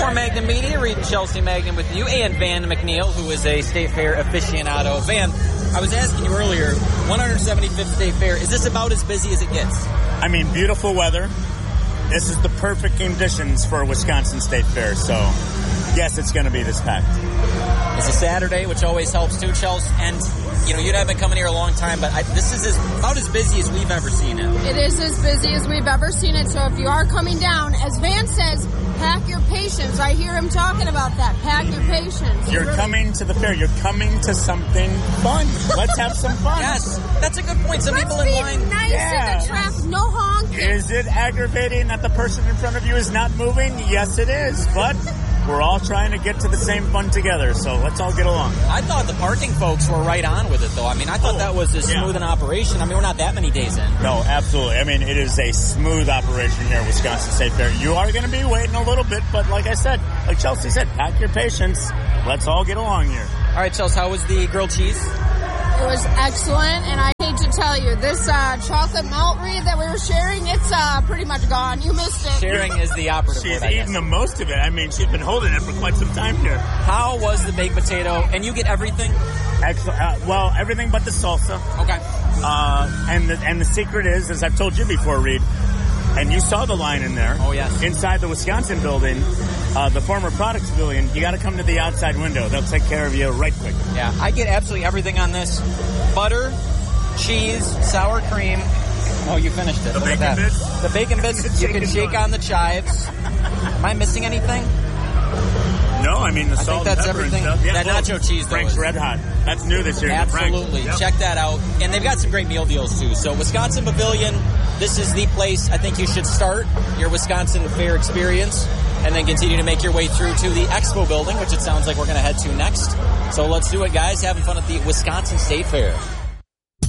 For Magnum Media, Reed and Chelsea Magnum with you, and Van McNeil, who is a State Fair aficionado. Van, I was asking you earlier, 175th State Fair, is this about as busy as it gets? I mean, beautiful weather. This is the perfect conditions for a Wisconsin State Fair, so yes, it's going to be this packed. It's a Saturday, which always helps too, Chelsea, and you know, you haven't been coming here a long time, but this is about as busy as we've ever seen it. It is as busy as we've ever seen it, so if you are coming down, as Van says, pack your patience. I hear him talking about that. Pack your patience. You're coming to the fair. You're coming to something fun. Let's have some fun. Yes, that's a good point. Some people in line. Nice in the traffic. No honking. Is it aggravating that the person in front of you is not moving? Yes, it is, but we're all trying to get to the same fun together, so let's all get along. I thought the parking folks were right on with it, though. I mean, I thought that was as smooth an operation. I mean, we're not that many days in. No, absolutely. I mean, it is a smooth operation here at Wisconsin State Fair. You are going to be waiting a little bit, but like I said, like Chelsea said, pack your patience. Let's all get along here. All right, Chelsea, how was the grilled cheese? It was excellent, and I hate to tell you, this chocolate melt read that we were sharing, it's pretty much gone. You missed it. Sharing is the operative word, I guess. She's eaten the most of it. I mean, she's been holding it for quite some time here. How was the baked potato? And you get everything? Excellent. Well, everything but the salsa. Okay. And the secret is, as I've told you before, Reed, and you saw the line in there. Oh, yes. Inside the Wisconsin building, the former products pavilion, you got to come to the outside window. They'll take care of you right quick. Yeah, I get absolutely everything on this. Butter, cheese, sour cream. Oh, you finished it. The bacon bits? The bacon bits. You can shake on the chives. Am I missing anything? No, I mean the salt and pepper everything. And stuff. Yeah, that nacho cheese, though. Frank's Red Hot. That's new this year. Absolutely. Yep. Check that out. And they've got some great meal deals, too. So Wisconsin Pavilion, this is the place I think you should start your Wisconsin Fair experience and then continue to make your way through to the Expo building, which it sounds like we're going to head to next. So let's do it, guys. Having fun at the Wisconsin State Fair.